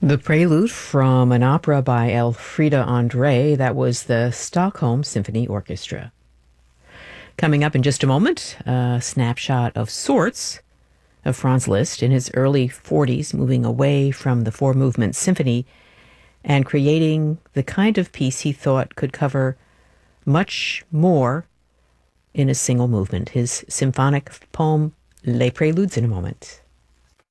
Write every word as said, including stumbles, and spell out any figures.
The prelude from an opera by Elfriede Andre, that was the Stockholm Symphony Orchestra. Coming up in just a moment, a snapshot of sorts of Franz Liszt in his early forties, moving away from the four-movement symphony and creating the kind of piece he thought could cover much more in a single movement. His symphonic poem, Les Préludes, in a moment.